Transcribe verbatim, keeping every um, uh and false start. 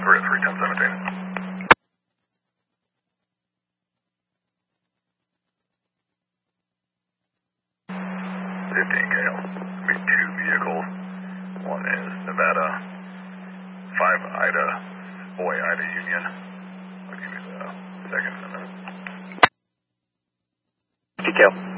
over at three ten seventeen. fifteen K L. Be two vehicles. One is Nevada, five Ida, Boy Ida Union. I'll give you the second in a minute. Detail.